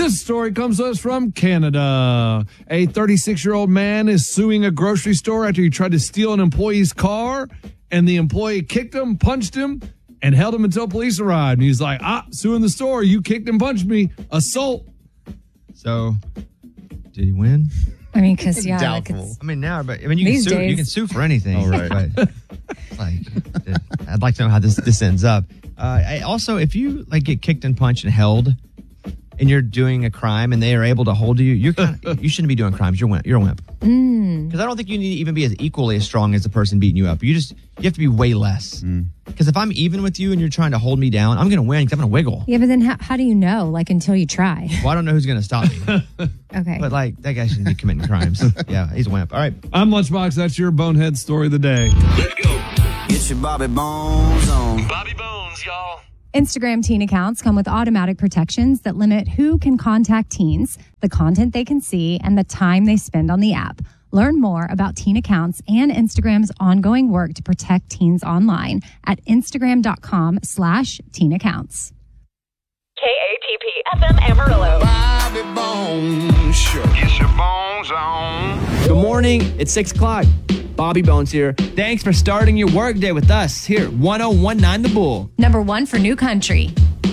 This story comes to us from Canada. A 36-year-old man is suing a grocery store after he tried to steal an employee's car, and the employee kicked him, punched him, and held him until police arrived. And he's like, suing the store. You kicked and punched me. Assault. So, did he win? I mean, because, yeah. Doubtful. I mean, now, but I mean, you can sue for anything. Oh, right. But, like, I'd like to know how this ends up. Also, if you like get kicked and punched and held, and you're doing a crime, and they are able to hold you, you shouldn't be doing crimes. You're a wimp. Because I don't think you need to even be equally as strong as the person beating you up. You have to be way less. Because if I'm even with you and you're trying to hold me down, I'm going to win because I'm going to wiggle. Yeah, but then how do you know? Like, until you try. Well, I don't know who's going to stop me. Okay. But like, that guy shouldn't be committing crimes. Yeah, he's a wimp. All right. I'm Lunchbox. That's your bonehead story of the day. Let's go. Get your Bobby Bones on. Bobby Bones, y'all. Instagram teen accounts come with automatic protections that limit who can contact teens, the content they can see, and the time they spend on the app. Learn more about teen accounts and Instagram's ongoing work to protect teens online at instagram.com/teen accounts. KATP FM Amarillo. Bobby Bones Show. Get your bones on. Good morning. It's 6 o'clock. Bobby Bones here. Thanks for starting your workday with us here at 1019 The Bull. Number 1 for New Country.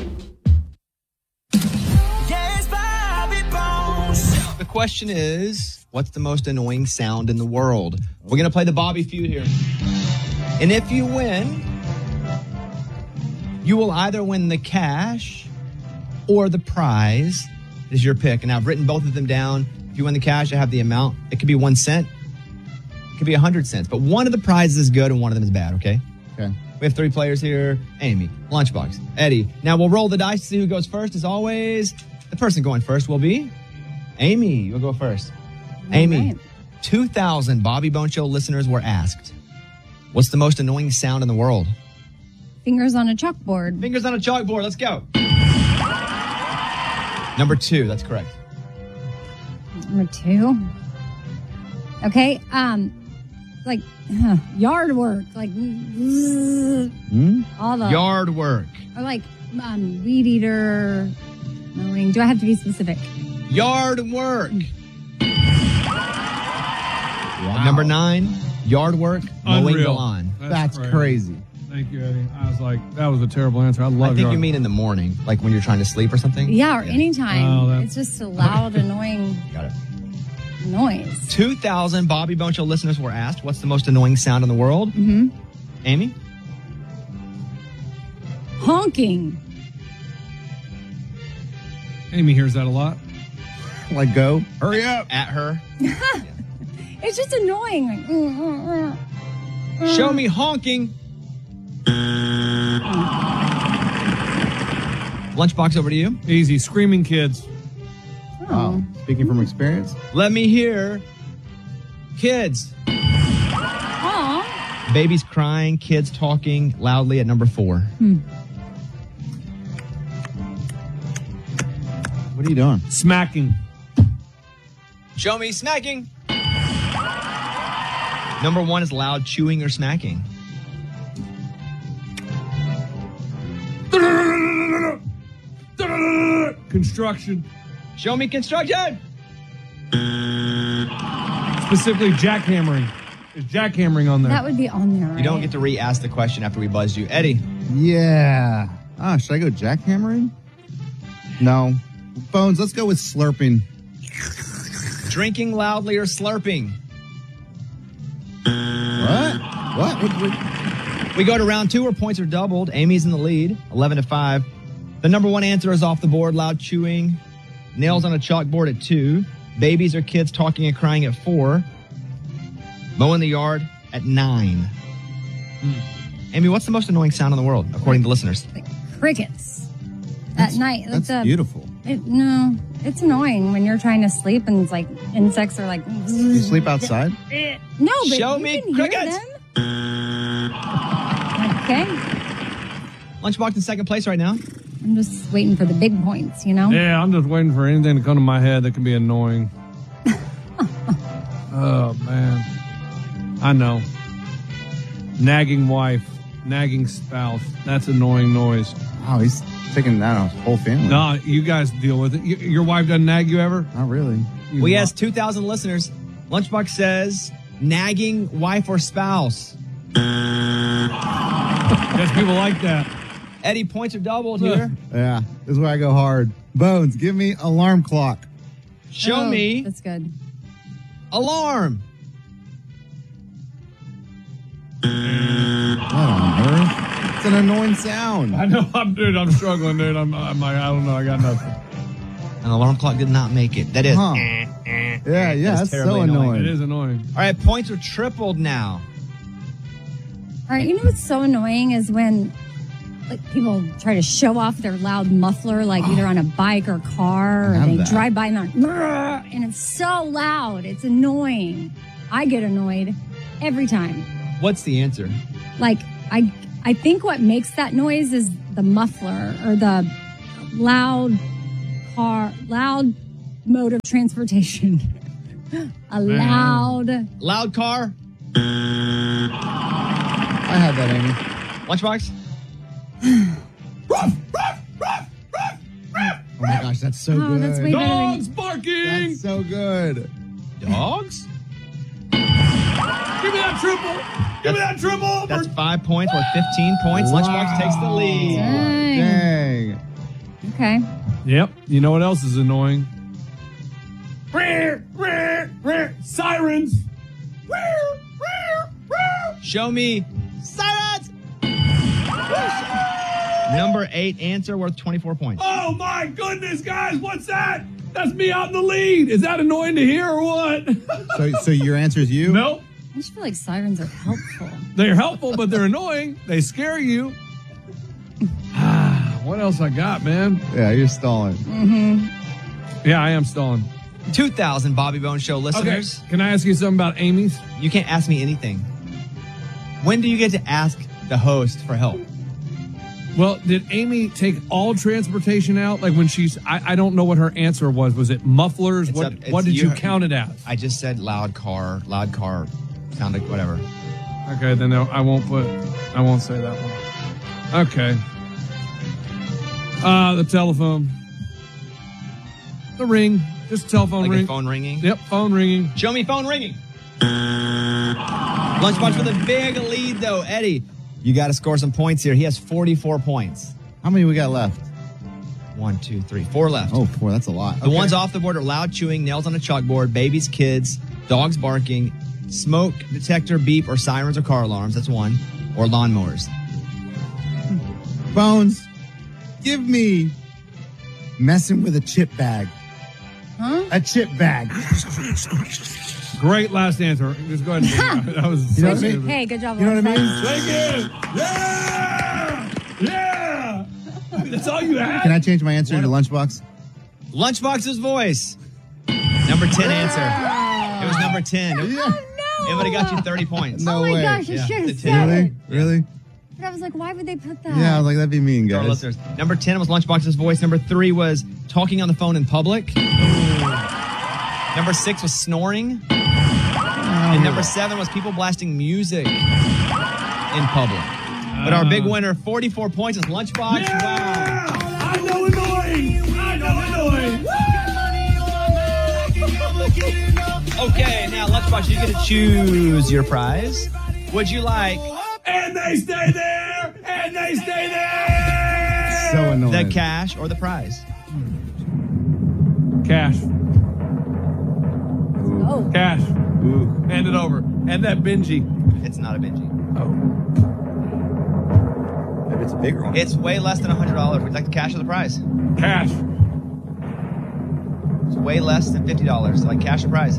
Yes, Bobby Bones. The question is, what's the most annoying sound in the world? We're going to play the Bobby Feud here. And if you win, you will either win the cash or the prize. Is your pick. And I've written both of them down. If you win the cash, I have the amount. It could be 1 cent. It could be 100 cents. But one of the prizes is good and one of them is bad, okay? Okay. We have 3 players here. Amy, Lunchbox, Eddie. Now we'll roll the dice to see who goes first. As always, the person going first will be Amy. You'll go first. Amy, right. 2,000 Bobby Bone Show listeners were asked, what's the most annoying sound in the world? Fingers on a chalkboard. Fingers on a chalkboard. Let's go. Number 2. That's correct. Number 2. Okay. Like yard work, like all the Yard work. or like weed eater. Mowing. Do I have to be specific? Yard work. Wow. Number 9, yard work, mowing the Unreal. lawn. That's crazy. Thank you, Eddie. I was like, that was a terrible answer. I love I think your you mean in the morning, like when you're trying to sleep or something? Yeah, or anytime. Oh, that- It's just a loud, annoying Got it. noise. 2,000 Bobby Bone Show listeners were asked, what's the most annoying sound in the world? Mm-hmm. Amy? Honking. Amy hears that a lot. Like, go. Hurry up. At her. It's just annoying. Like, Show me honking. Lunchbox, over to you. Easy. Screaming kids. Wow. Speaking from experience. Let me hear kids. Aw. Babies crying, kids talking loudly at number 4. What are you doing? Smacking. Show me smacking. Number 1 is loud chewing or smacking. Construction. Show me construction. Specifically jackhammering. Is jackhammering on there? That would be on there, right? You don't get to re-ask the question after we buzzed you. Eddie. Yeah. Should I go jackhammering? No. Bones, let's go with slurping. Drinking loudly or slurping. What? We go to round 2 where points are doubled. Amy's in the lead, 11-5. The number 1 answer is off the board, loud chewing. Nails on a chalkboard at 2. Babies or kids talking and crying at 4. Mowing the yard at 9. Amy, what's the most annoying sound in the world, according to listeners? Like crickets at night. Like That's beautiful. No, it's annoying when you're trying to sleep and it's like insects are like. You sleep outside? No, but Show you me can hear crickets. them. Okay, Lunchbox in second place right now. I'm just waiting for the big points, you know? Yeah, I'm just waiting for anything to come to my head that can be annoying. Oh, man. I know. Nagging wife, nagging spouse. That's annoying noise. Oh, he's taking that on his whole family. No, you guys deal with it. Your wife doesn't nag you ever? Not really. We asked 2,000 listeners. Lunchbox says nagging wife or spouse. Guess people like that. Eddie, points are doubled here. Yeah, this is where I go hard. Bones, give me alarm clock. Show Oh, me That's good. alarm. What on earth? It's an annoying sound. I know, I'm struggling, dude. I'm like, I don't know. I got nothing. An alarm clock did not make it. That is. Huh. Yeah, that's so terribly annoying. It is annoying. All right, points are tripled now. All right, you know what's so annoying is when like people try to show off their loud muffler, like either on a bike or car, or have they that. drive by and they're like, and it's so loud. It's annoying. I get annoyed every time. What's the answer? Like I think what makes that noise is the muffler or the loud mode of transportation. A loud. Loud car. I had that, Amy. Lunchbox. Oh my gosh, that's so Oh, good. that's way better than Dogs barking. That's so good. Dogs. Give me that triple. Give me that triple. That's 5 points or 15 points. Lunchbox takes the lead. Dang. Dang. Okay. Yep. You know what else is annoying? Sirens. Show me sirens. Number 8 answer worth 24 points. Oh my goodness, guys. What's that? That's me out in the lead. Is that annoying to hear or what? So your answer is you? No. I just feel like sirens are helpful. They're helpful, but they're annoying. They scare you. What else I got, man? Yeah, you're stalling. Yeah, I am stalling. 2,000 Bobby Bones Show Okay. listeners. Can I ask you something about Amy's? You can't ask me anything. When do you get to ask the host for help? Well, did Amy take all transportation out? Like when she's, I don't know what her answer was. Was it mufflers? It's What up- it's what did you you- count it as? I just said loud car, sound like whatever. Okay, then I won't say that one. Okay. The telephone. The ring. Just telephone Like ring. a phone ringing. Yep, phone ringing. Show me phone ringing. Lunchbox with a big lead, though. Eddie, you got to score some points here. He has 44 points. How many we got left? 1, 2, 3, 4 left. Oh, 4. That's a lot. The ones off the board are loud chewing, nails on a chalkboard, babies, kids, dogs barking, smoke detector, beep, or sirens or car alarms. That's 1. Or lawnmowers. Bones, give me messing with a chip bag. Huh? A chip bag. Great last answer. Just go ahead and do that. That was You know so what I mean? stupid. Hey, good job. You know what I Alexa. mean? Thank you. Yeah. Yeah. That's all you had? Can I change my answer to lunchbox? Lunchbox's voice. Number 10 answer. It was number 10. It would have got you 30 points. No Oh my way. gosh, I Yeah, should the have ten. said Really? it. Really? But I was like, why would they put that? Yeah, I was like, that'd be mean, To our guys. listeners. Number 10 was Lunchbox's voice. Number 3 was talking on the phone in public. Number 6 was snoring. And number 7 was people blasting music in public. But our big winner, 44 points, is Lunchbox. Yeah. I know annoying. I know annoying. Okay, now Lunchbox, you get to choose your prize. Would you like And they stay there. And they stay there. So annoying. the cash or the prize? Cash. Oh, Cash. Hand it over. And that Benji. It's not a Benji. Maybe it's a bigger one. It's way less than $100. Would you like the cash or the prize? Cash. It's way less than $50. Like cash or prize?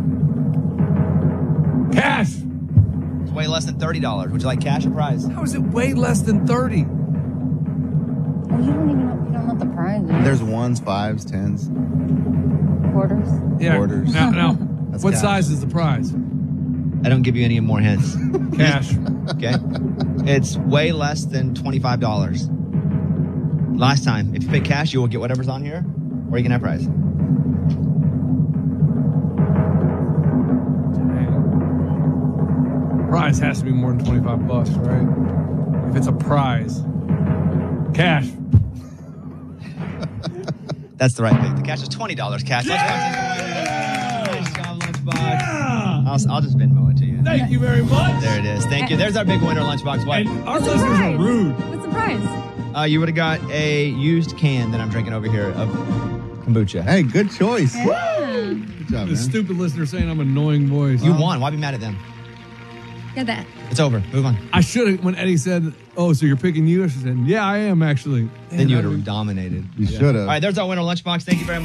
Cash. It's way less than $30. Would you like cash or prize? How is it way less than 30? well, you don't want the prize. There's ones, fives, tens. Quarters. Yeah. Quarters. Now That's what cash. size is the prize? I don't give you any more hints. Cash. Okay? It's way less than $25. Last time, if you pay cash, you will get whatever's on here, or you can have prize. Prize has to be more than $25, right? If it's a prize. Cash. That's the right pick. The cash is $20. Cash. Nice job, Lunchbox. I'll just Venmo it to you. Thank you very much. There it is. Thank you. There's our big winner, Lunchbox. What? And our listeners are rude. What's the prize? You would have got a used can that I'm drinking over here of kombucha. Hey, good choice. Yeah. Good job, The man. stupid listener saying I'm an annoying voice. You won. Why be mad at them? Get that. It's over. Move on. I should have, when Eddie said, oh, so you're picking you? I should have said, yeah, I am actually. Then you would have dominated. You should have. All right, there's our winner, Lunchbox. Thank you very much.